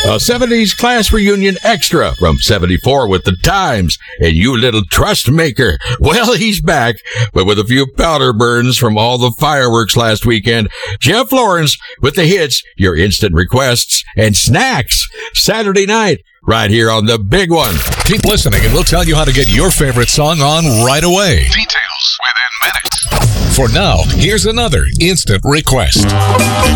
A 70s class reunion extra from 74 with the Times and You Little Trust Maker. Well, he's back, but with a few powder burns from all the fireworks last weekend. Jeff Lawrence with the hits, your instant requests, and snacks. Saturday night, right here on The Big One. Keep listening and we'll tell you how to get your favorite song on right away. Details within minutes. For now, here's another instant request.